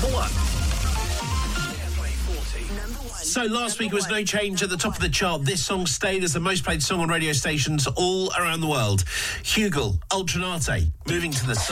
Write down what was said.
Number one. So last week was no change at the top of the chart. This song stayed as the most played song on radio stations all around the world. Hugel, Ultranate, Moving to the Sun.